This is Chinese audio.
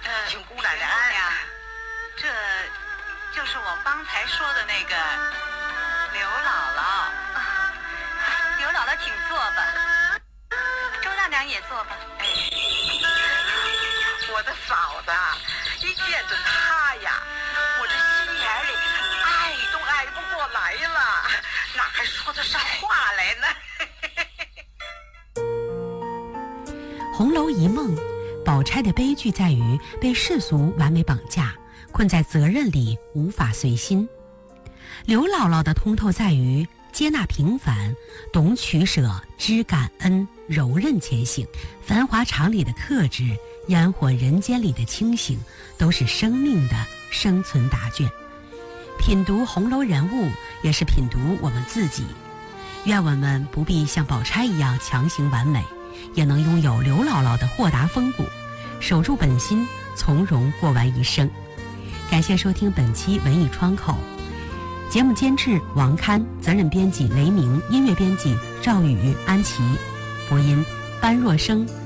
请姑奶奶安。 这就是我刚才说的那个刘姥姥。刘姥姥，请坐吧。周大娘也坐吧。 我的嫂子，一见着她呀，我这心眼里爱都爱不过来了，哪还说得上话来呢？ 《红楼一梦》，宝钗的悲剧在于被世俗完美绑架，困在责任里无法随心。刘姥姥的通透在于接纳平凡，懂取舍，知感恩，柔韧前行。繁华场里的克制，烟火人间里的清醒，都是生命的生存答卷。品读红楼人物，也是品读我们自己。愿我们不必像宝钗一样强行完美，也能拥有刘姥姥的豁达风骨，守住本心，从容过完一生。感谢收听本期文艺窗口，节目监制王刊，责任编辑雷鸣，音乐编辑赵宇、安琪，播音班若生。